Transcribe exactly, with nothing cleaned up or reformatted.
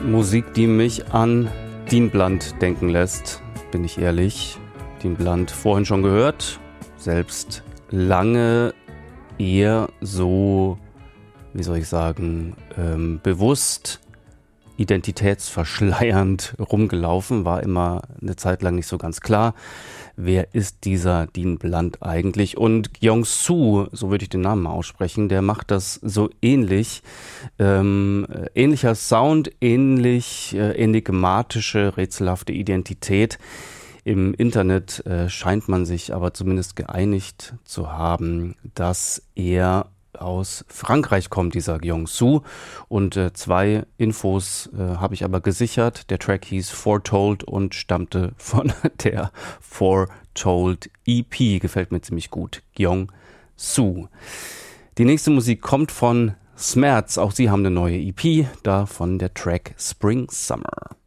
Musik, die mich an Dean Blunt denken lässt, bin ich ehrlich. Dean Blunt vorhin schon gehört, selbst lange eher so, wie soll ich sagen, ähm, bewusst identitätsverschleiernd rumgelaufen, war immer eine Zeit lang nicht so ganz klar, wer ist dieser Dean Blunt eigentlich? Und Kyung-Soo, so würde ich den Namen mal aussprechen, der macht das so ähnlich. Ähm, ähnlicher Sound, ähnlich äh, enigmatische, rätselhafte Identität. Im Internet äh, scheint man sich aber zumindest geeinigt zu haben, dass er aus Frankreich kommt, dieser Kyung-Soo. Und äh, zwei Infos äh, habe ich aber gesichert. Der Track hieß Foretold und stammte von der Foretold E P. Gefällt mir ziemlich gut. Kyung-Soo. Die nächste Musik kommt von Smerz. Auch sie haben eine neue E P. Da von der Track Spring Summer.